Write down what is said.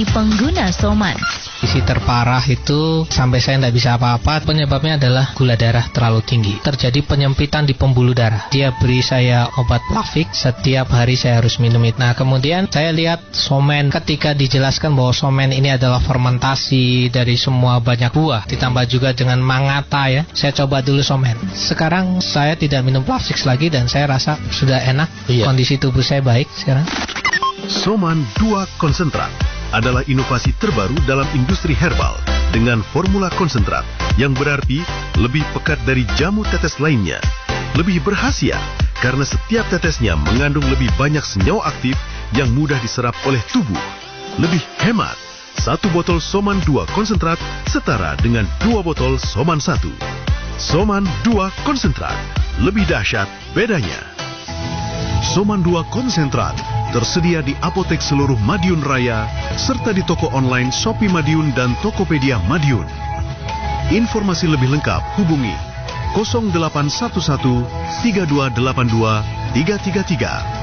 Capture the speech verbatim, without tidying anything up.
bagi pengguna Soman. Isi terparah itu sampai saya tidak bisa apa-apa. Penyebabnya adalah gula darah terlalu tinggi. Terjadi penyempitan di pembuluh darah. Dia beri saya obat Plavix. Setiap hari saya harus minum itu. Nah, kemudian saya lihat Somen. Ketika dijelaskan bahwa Somen ini adalah fermentasi dari semua banyak buah, ditambah juga dengan mangata ya. Saya coba dulu Somen. Sekarang saya tidak minum Plavix lagi dan saya rasa sudah enak. Iya. Kondisi tubuh saya baik sekarang. Soman dua Konsentrat adalah inovasi terbaru dalam industri herbal dengan formula konsentrat yang berarti lebih pekat dari jamu tetes lainnya. Lebih berkhasiat karena setiap tetesnya mengandung lebih banyak senyawa aktif yang mudah diserap oleh tubuh. Lebih hemat, satu botol Soman dua Konsentrat setara dengan dua botol Soman satu. Soman dua Konsentrat, lebih dahsyat bedanya. Soman dua Konsentrat tersedia di apotek seluruh Madiun Raya, serta di toko online Shopee Madiun dan Tokopedia Madiun. Informasi lebih lengkap hubungi nol delapan satu satu tiga dua delapan dua tiga tiga tiga.